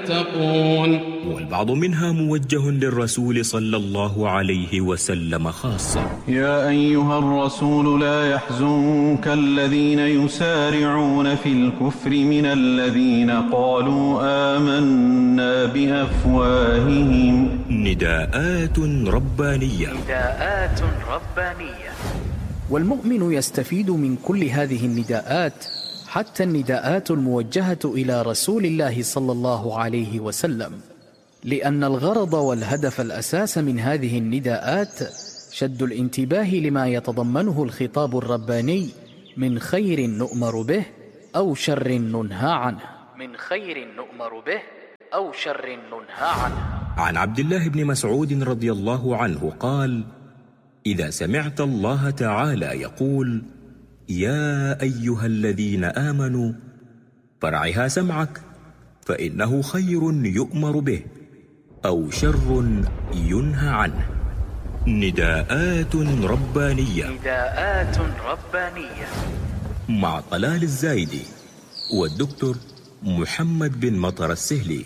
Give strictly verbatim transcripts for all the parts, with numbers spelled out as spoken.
تتقون. والبعض منها موجه للرسول صلى الله عليه وسلم خاصة. يا أيها الرسول لا يحزنك الذين يسارعون في الكفر من الذين قالوا آمنا بأفواههم. نداءات ربانية. نداءات ربانية. والمؤمن يستفيد من كل هذه النداءات، حتى النداءات الموجهة إلى رسول الله صلى الله عليه وسلم، لأن الغرض والهدف الأساس من هذه النداءات شد الانتباه لما يتضمنه الخطاب الرباني من خير نؤمر به أو شر ننهى عنه. من خير نؤمر به أو شر ننهى عنه. عن عبد الله بن مسعود رضي الله عنه قال: إذا سمعت الله تعالى يقول: يا أيها الذين آمنوا، فرعها سمعك، فإنه خير يؤمر به أو شر ينهى عنه. نداءات ربانية. نداءات ربانية مع طلال الزايدي والدكتور محمد بن مطر السهلي.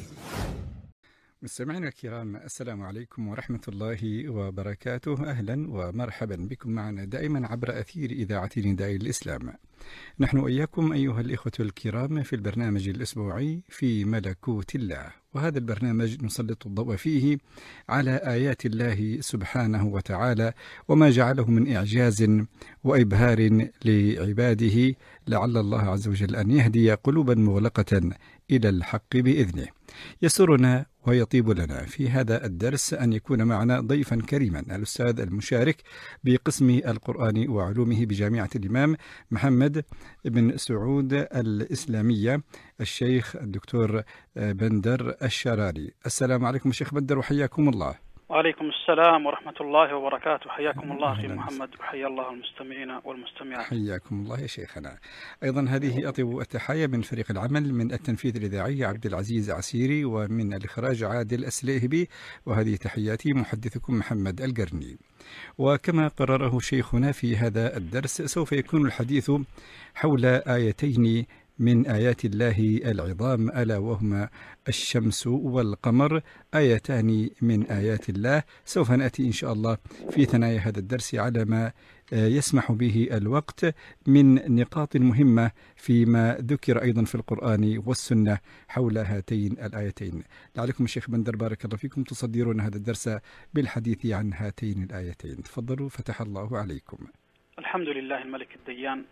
مستمعينا الكرام، السلام عليكم ورحمة الله وبركاته. أهلا ومرحبا بكم معنا دائما عبر أثير إذاعة نداء الإسلام. نحن وإياكم أيها الإخوة الكرام في البرنامج الأسبوعي في ملكوت الله، وهذا البرنامج نسلط الضوء فيه على آيات الله سبحانه وتعالى وما جعله من إعجاز وإبهار لعباده، لعل الله عز وجل أن يهدي قلوبا مغلقة إلى الحق بإذنه. يسرنا ويطيب لنا في هذا الدرس أن يكون معنا ضيفا كريما الأستاذ المشارك بقسم القرآن وعلومه بجامعة الإمام محمد بن سعود الإسلامية، الشيخ الدكتور بندر الشراري. السلام عليكم شيخ بندر وحياكم الله. وعليكم السلام ورحمة الله وبركاته. حياكم الله أخي محمد، وحيا الله المستمعين والمستمعات. حياكم الله يا شيخنا. أيضا هذه أطيب التحايا من فريق العمل، من التنفيذ الإذاعي عبد العزيز عسيري، ومن الإخراج عادل السليهبي، وهذه تحياتي محدثكم محمد القرني. وكما قرره شيخنا في هذا الدرس، سوف يكون الحديث حول آيتين من آيات الله العظام، ألا وهما الشمس والقمر، آيتان من آيات الله. سوف نأتي إن شاء الله في ثنايا هذا الدرس على ما يسمح به الوقت من نقاط مهمة فيما ذكر أيضا في القرآن والسنة حول هاتين الآيتين. لعلكم الشيخ بندر بارك الله فيكم تصدرون هذا الدرس بالحديث عن هاتين الآيتين. تفضلوا، فتح الله عليكم. الحمد لله الملك الديان،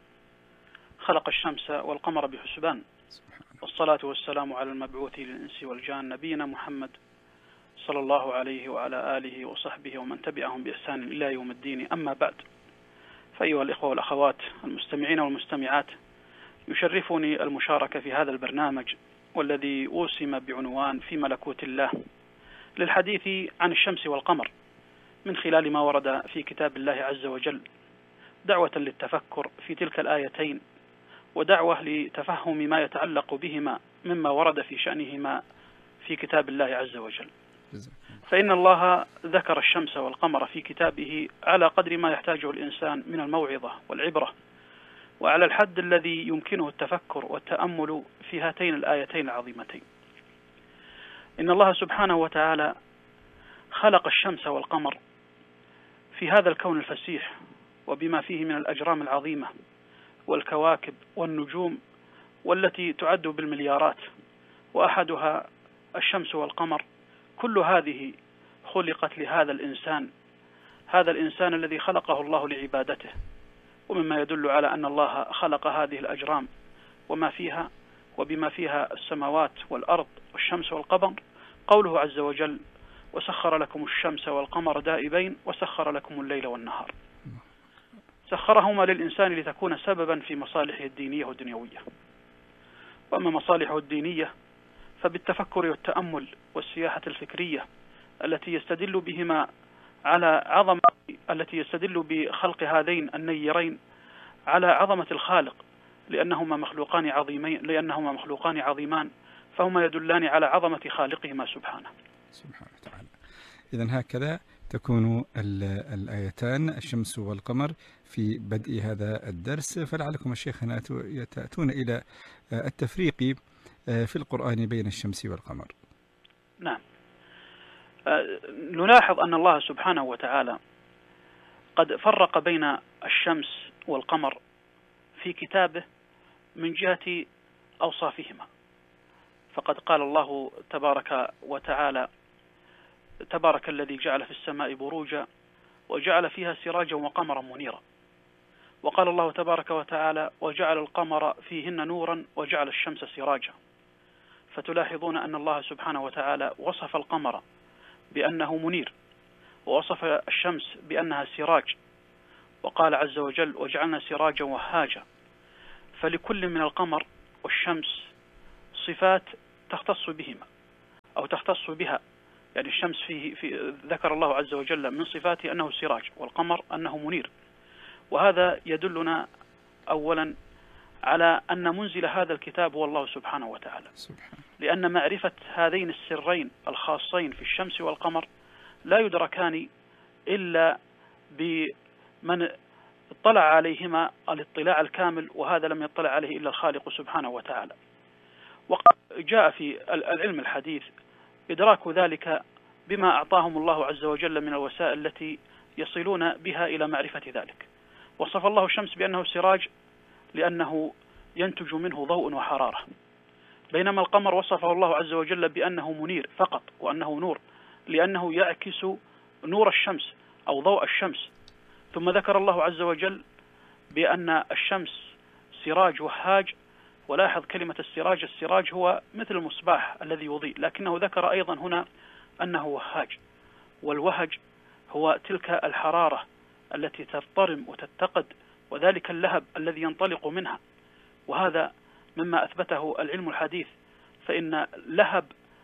خلق الشمس والقمر بحسبان، والصلاة والسلام على المبعوث للإنس والجان نبينا محمد صلى الله عليه وعلى آله وصحبه ومن تبعهم بإحسان إلى يوم الدين. أما بعد، فأيها الإخوة والأخوات المستمعين والمستمعات، يشرفني المشاركة في هذا البرنامج والذي أوسم بعنوان في ملكوت الله، للحديث عن الشمس والقمر من خلال ما ورد في كتاب الله عز وجل، دعوة للتفكر في تلك الآيتين، ودعوة لتفهم ما يتعلق بهما مما ورد في شأنهما في كتاب الله عز وجل. فإن الله ذكر الشمس والقمر في كتابه على قدر ما يحتاجه الإنسان من الموعظة والعبرة، وعلى الحد الذي يمكنه التفكر والتأمل في هاتين الآيتين العظيمتين. إن الله سبحانه وتعالى خلق الشمس والقمر في هذا الكون الفسيح، وبما فيه من الأجرام العظيمة والكواكب والنجوم، والتي تعد بالمليارات، وأحدها الشمس والقمر. كل هذه خلقت لهذا الإنسان، هذا الإنسان الذي خلقه الله لعبادته. ومما يدل على أن الله خلق هذه الأجرام وما فيها، وبما فيها السماوات والأرض والشمس والقمر، قوله عز وجل: وسخر لكم الشمس والقمر دائبين وسخر لكم الليل والنهار. سخرهما للإنسان لتكون سببا في مصالحه الدينية والدنيوية. وأما مصالحه الدينية فبالتفكر والتأمل والسياحة الفكرية التي يستدل بهما على عظمة التي يستدل بخلق هذين النيرين على عظمة الخالق، لأنهما مخلوقان عظيمين لأنهما مخلوقان عظيمان، فهما يدلان على عظمة خالقهما سبحانه سبحانه وتعالى. إذن هكذا تكون الآيتان الشمس والقمر في بدء هذا الدرس. فلعلكم الشيخ تأتون إلى التفريق في القرآن بين الشمس والقمر. نعم. نلاحظ أن الله سبحانه وتعالى قد فرق بين الشمس والقمر في كتابه من جهة أوصافهما، فقد قال الله تبارك وتعالى: تبارك الذي جعل في السماء بروجا وجعل فيها سراجا وقمرا منيرا. وقال الله تبارك وتعالى: وجعل القمر فيهن نورا وجعل الشمس سراجا. فتلاحظون أن الله سبحانه وتعالى وصف القمر بأنه منير، ووصف الشمس بأنها سراج، وقال عز وجل: وجعلنا سراجا وهاجا. فلكل من القمر والشمس صفات تختص بهما أو تختص بها. يعني الشمس فيه في ذكر الله عز وجل من صفاته أنه سراج، والقمر أنه منير. وهذا يدلنا أولا على أن منزل هذا الكتاب هو الله سبحانه وتعالى، لأن معرفة هذين السرين الخاصين في الشمس والقمر لا يدركان إلا بمن اطلع عليهما الاطلاع الكامل، وهذا لم يطلع عليه إلا الخالق سبحانه وتعالى. وقد جاء في العلم الحديث إدراك ذلك بما أعطاهم الله عز وجل من الوسائل التي يصلون بها إلى معرفة ذلك. وصف الله الشمس بأنه سراج لأنه ينتج منه ضوء وحرارة، بينما القمر وصفه الله عز وجل بأنه منير فقط، وأنه نور لأنه يعكس نور الشمس أو ضوء الشمس. ثم ذكر الله عز وجل بأن الشمس سراج وهاج. ولاحظ كلمة السراج، السراج هو مثل المصباح الذي يضيء، لكنه ذكر أيضا هنا أنه وهاج، والوهج هو تلك الحرارة التي تضطرم وتتقد، وذلك اللهب الذي ينطلق منها. وهذا مما أثبته العلم الحديث، فإن لهب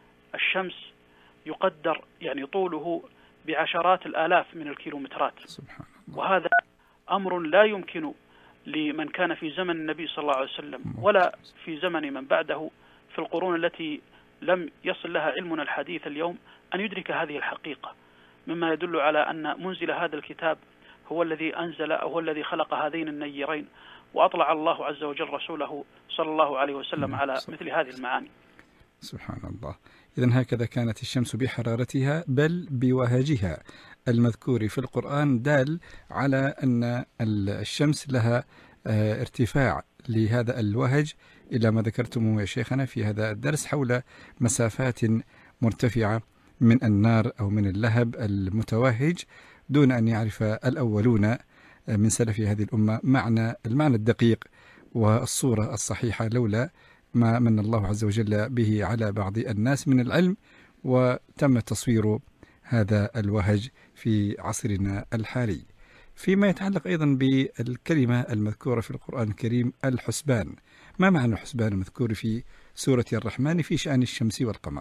الشمس يقدر يعني طوله بعشرات الآلاف من الكيلومترات. سبحان الله. وهذا أمر لا يمكن لمن كان في زمن النبي صلى الله عليه وسلم ولا في زمن من بعده في القرون التي لم يصل لها علمنا الحديث اليوم أن يدرك هذه الحقيقة، مما يدل على أن منزل هذا الكتاب هو الذي أنزل أو هو الذي خلق هذين النيرين، وأطلع الله عز وجل رسوله صلى الله عليه وسلم على مثل هذه المعاني. سبحان الله. إذن هكذا كانت الشمس بحرارتها بل بوهجها المذكور في القرآن، دال على أن الشمس لها ارتفاع لهذا الوهج إلى ما ذكرتموه يا شيخنا في هذا الدرس حول مسافات مرتفعة من النار أو من اللهب المتوهج، دون أن يعرف الأولون من سلف هذه الأمة معنى المعنى الدقيق والصورة الصحيحة، لولا ما من الله عز وجل به على بعض الناس من العلم، وتم تصوير هذا الوهج في عصرنا الحالي. فيما يتعلق أيضا بالكلمة المذكورة في القرآن الكريم الحسبان، ما معنى الحسبان المذكور في سورة الرحمن في شأن الشمس والقمر؟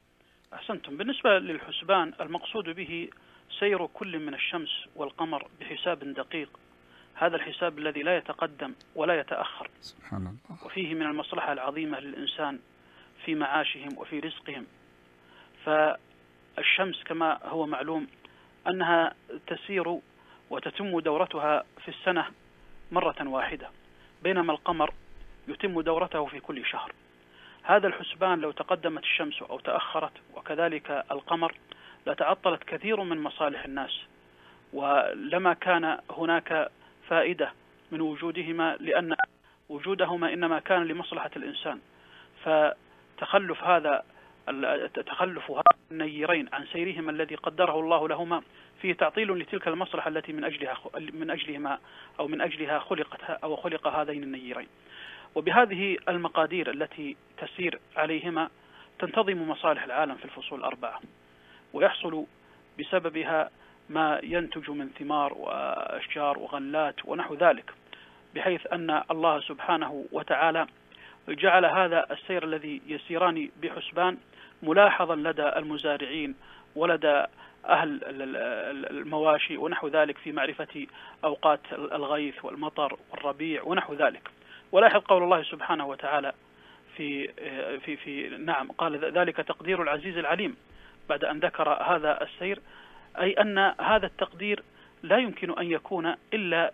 أحسنتم. بالنسبة للحسبان المقصود به سير كل من الشمس والقمر بحساب دقيق، هذا الحساب الذي لا يتقدم ولا يتأخر. سبحان الله. وفيه من المصلحة العظيمة للإنسان في معاشهم وفي رزقهم. فالشمس كما هو معلوم أنها تسير وتتم دورتها في السنة مرة واحدة، بينما القمر يتم دورته في كل شهر. هذا الحسبان لو تقدمت الشمس أو تأخرت وكذلك القمر لتعطلت كثير من مصالح الناس، ولما كان هناك فائدة من وجودهما، لأن وجودهما إنما كان لمصلحة الإنسان. فتخلف هذا تخلف هذا النيرين عن سيرهما الذي قدره الله لهما فيه تعطيل لتلك المصلحة التي من أجلها من أجلهما أو من أجلها خلقت أو خلق هذين النيرين. وبهذه المقادير التي تسير عليهما تنتظم مصالح العالم في الفصول الأربعة، ويحصل بسببها ما ينتج من ثمار وأشجار وغلات ونحو ذلك، بحيث أن الله سبحانه وتعالى جعل هذا السير الذي يسيران بحسبان ملاحظا لدى المزارعين ولدى أهل المواشي ونحو ذلك في معرفة أوقات الغيث والمطر والربيع ونحو ذلك. ولاحظ قول الله سبحانه وتعالى في في في نعم قال ذلك تقدير العزيز العليم، بعد أن ذكر هذا السير، أي أن هذا التقدير لا يمكن أن يكون إلا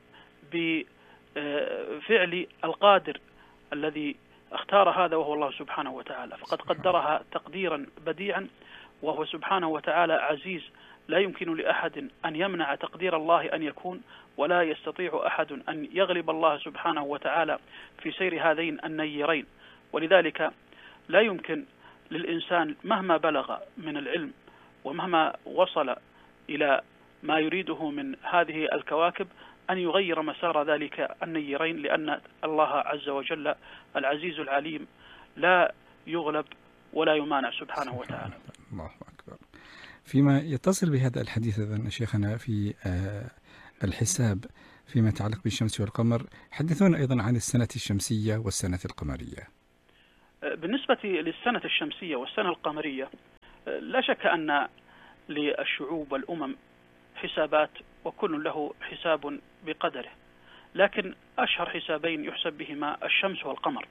بفعل القادر الذي اختار هذا وهو الله سبحانه وتعالى، فقد قدرها تقديرا بديعا وهو سبحانه وتعالى عزيز لا يمكن لأحد أن يمنع تقدير الله أن يكون، ولا يستطيع أحد أن يغلب الله سبحانه وتعالى في سير هذين النيرين. ولذلك لا يمكن للإنسان مهما بلغ من العلم ومهما وصل إلى ما يريده من هذه الكواكب أن يغير مسار ذلك النيرين، لأن الله عز وجل العزيز العليم لا يغلب ولا يمانع سبحانه وتعالى. الله أكبر. فيما يتصل بهذا الحديث أيضا شيخنا في الحساب فيما يتعلق بالشمس والقمر، حدثونا أيضا عن السنة الشمسية والسنة القمرية. بالنسبة للسنة الشمسية والسنة القمرية، لا شك أن للشعوب والأمم حسابات، وكل له حساب بقدره، لكن أشهر حسابين يحسب بهما الشمس والقمر.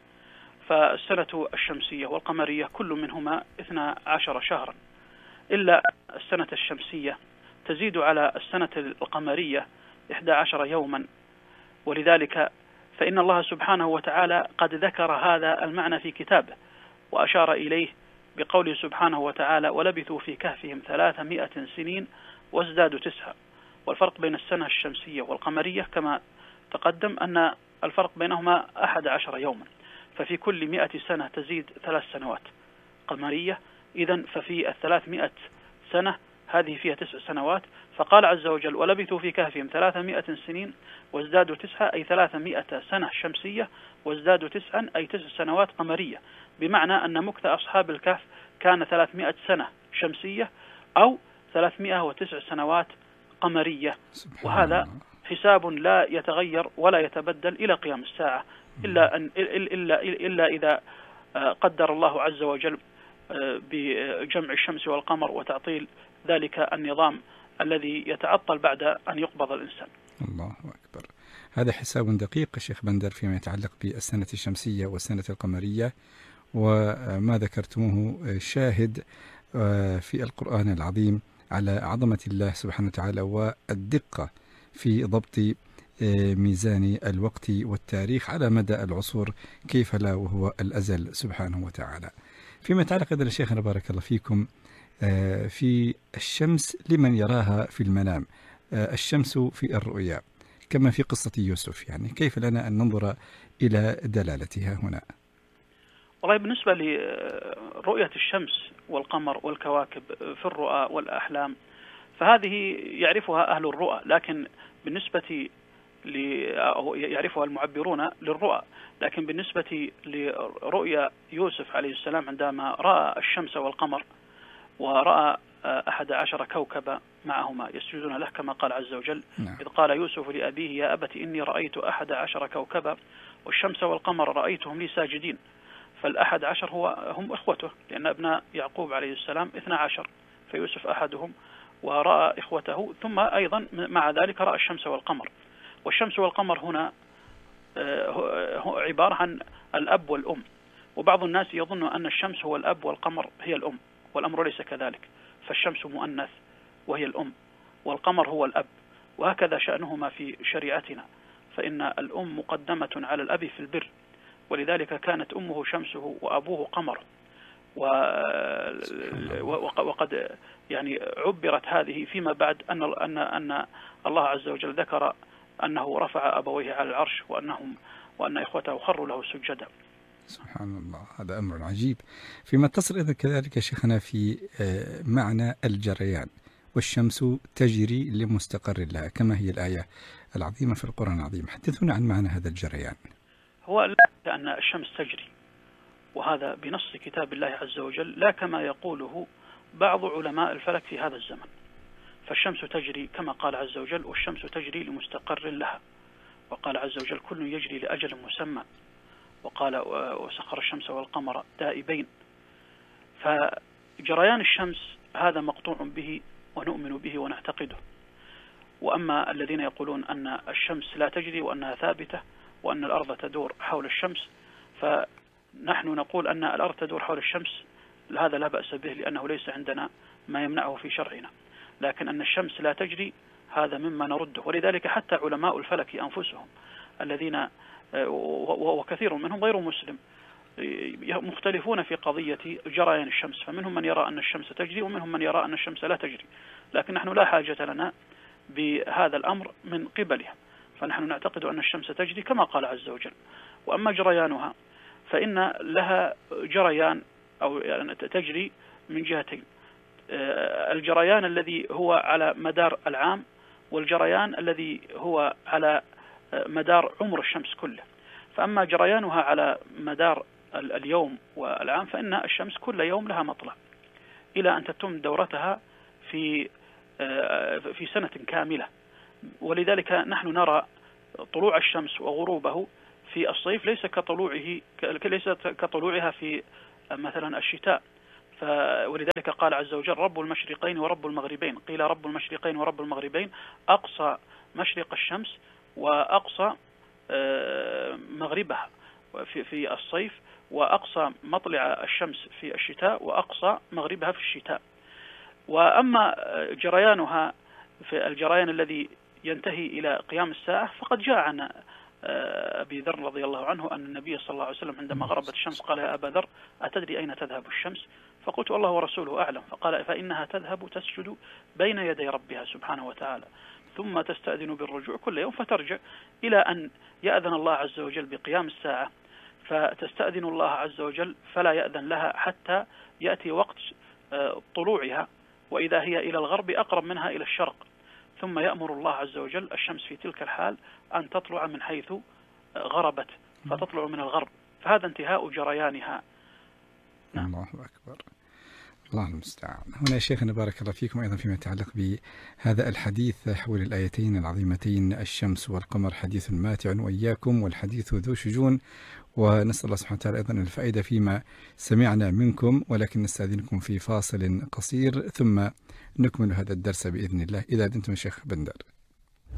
فالسنة الشمسية والقمرية كل منهما اثنا عشر شهرا، إلا السنة الشمسية تزيد على السنة القمرية إحدى عشر يوما. ولذلك فإن الله سبحانه وتعالى قد ذكر هذا المعنى في كتابه، وأشار إليه بقوله سبحانه وتعالى: ولبثوا في كهفهم ثلاثمائة سنين وازدادوا تسعة. والفرق بين السنة الشمسية والقمرية كما تقدم أن الفرق بينهما أحد عشر يوما، ففي كل مئة سنة تزيد ثلاث سنوات قمرية. إذن ففي الثلاثمائة سنة هذه فيها تسع سنوات. فقال عز وجل: ولبثوا في كهفهم ثلاثمائة سنين وازدادوا تسعة، أي ثلاثمائة سنة شمسية وازدادوا تسعا، أي تسع سنوات قمرية، بمعنى أن مكث أصحاب الكهف كان ثلاثمائة سنة شمسية أو ثلاثمائة وتسع سنوات قمرية. وهذا حساب لا يتغير ولا يتبدل إلى قيام الساعة، إلا, أن إلا, إلا إذا قدر الله عز وجل بجمع الشمس والقمر وتعطيل ذلك النظام الذي يتعطل بعد أن يقبض الإنسان. الله أكبر. هذا حساب دقيق شيخ بندر فيما يتعلق بالسنة الشمسية والسنة القمرية، وما ذكرتموه شاهد في القرآن العظيم على عظمة الله سبحانه وتعالى والدقة في ضبط ميزان الوقت والتاريخ على مدى العصور، كيف لا وهو الأزل سبحانه وتعالى. فيما يتعلق إذن شيخنا بارك الله فيكم في الشمس لمن يراها في المنام، الشمس في الرؤيا كما في قصة يوسف، يعني كيف لنا أن ننظر إلى دلالتها هنا؟ والله بالنسبة لرؤية الشمس والقمر والكواكب في الرؤى والأحلام فهذه يعرفها أهل الرؤى، لكن بالنسبة يعرفها المعبرون للرؤى، لكن بالنسبة لرؤيا يوسف عليه السلام عندما رأى الشمس والقمر ورأى أحد عشر كوكبا معهما يسجدون له كما قال عز وجل: نعم. إذ قال يوسف لأبيه: يا أبت إني رأيت أحد عشر كوكبا والشمس والقمر رأيتهم لي ساجدين. فالأحد عشر هو هم إخوته، لأن ابناء يعقوب عليه السلام اثنا عشر، فيوسف أحدهم ورأى إخوته، ثم أيضا مع ذلك رأى الشمس والقمر. والشمس والقمر هنا عبارة عن الأب والأم، وبعض الناس يظن أن الشمس هو الأب والقمر هي الأم، والأمر ليس كذلك، فالشمس مؤنث وهي الأم، والقمر هو الأب، وهكذا شأنهما في شريعتنا، فإن الأم مقدمة على الأب في البر، ولذلك كانت أمه شمسه وأبوه قمره. وقد يعني عبرت هذه فيما بعد أن أن أن الله عز وجل ذكر أنه رفع أبويه على العرش وأنهم وأن إخوته خروا له سجدا. سبحان الله، هذا أمر عجيب. فيما اتصل إذا كذلك شيخنا في معنى الجريان: والشمس تجري لمستقر لها، كما هي الآية العظيمة في القرآن العظيم. حدثونا عن معنى هذا الجريان. هو أن الشمس تجري، وهذا بنص كتاب الله عز وجل، لا كما يقوله بعض علماء الفلك في هذا الزمن. فالشمس تجري كما قال عز وجل: والشمس تجري لمستقر لها، وقال عز وجل: كل يجري لأجل مسمى، وقال: وسخر الشمس والقمر دائبين. فجريان الشمس هذا مقطوع به ونؤمن به ونعتقده. وأما الذين يقولون أن الشمس لا تجري وأنها ثابتة وأن الأرض تدور حول الشمس، فنحن نقول أن الأرض تدور حول الشمس، هذا لا بأس به لأنه ليس عندنا ما يمنعه في شرعنا، لكن أن الشمس لا تجري هذا مما نرده. ولذلك حتى علماء الفلك أنفسهم الذين وكثير منهم غير مسلم مختلفون في قضية جريان الشمس، فمنهم من يرى أن الشمس تجري ومنهم من يرى أن الشمس لا تجري، لكن نحن لا حاجة لنا بهذا الأمر من قبلها، فنحن نعتقد أن الشمس تجري كما قال عز وجل. وأما جريانها فإن لها جريان أو يعني تجري من جهتين، الجريان الذي هو على مدار العام والجريان الذي هو على مدار عمر الشمس كله. فأما جريانها على مدار اليوم والعام فإن الشمس كل يوم لها مطلع إلى أن تتم دورتها في في سنة كاملة، ولذلك نحن نرى طلوع الشمس وغروبه في الصيف ليس كطلوعه ليس كطلوعها في مثلا الشتاء. ولذلك قال عز وجل رب المشرقين ورب المغربين، قيل رب المشرقين ورب المغربين أقصى مشرق الشمس وأقصى مغربها في في الصيف، وأقصى مطلع الشمس في الشتاء، وأقصى مغربها في الشتاء. وأما جريانها في الجريان الذي ينتهي إلى قيام الساعة فقد جاء عن أبي ذر رضي الله عنه أن النبي صلى الله عليه وسلم عندما غربت الشمس قال يا أبا ذر أتدري أين تذهب الشمس؟ فقلت الله ورسوله أعلم. فقال فإنها تذهب تسجد بين يدي ربها سبحانه وتعالى ثم تستأذن بالرجوع كل يوم فترجع إلى أن يأذن الله عز وجل بقيام الساعة، فتستأذن الله عز وجل فلا يأذن لها حتى يأتي وقت طلوعها، وإذا هي إلى الغرب أقرب منها إلى الشرق، ثم يأمر الله عز وجل الشمس في تلك الحال أن تطلع من حيث غربت فتطلع من الغرب، فهذا انتهاء جريانها. نعم. الله أكبر، الله المستعان. هنا شيخنا بارك الله فيكم أيضا فيما يتعلق بهذا الحديث حول الآيتين العظيمتين الشمس والقمر حديث ماتع وإياكم والحديث ذو شجون، ونسأل الله سبحانه وتعالى أيضا الفائدة فيما سمعنا منكم، ولكن نستأذنكم في فاصل قصير ثم نكمل هذا الدرس بإذن الله إذا أذنتم شيخ بندر.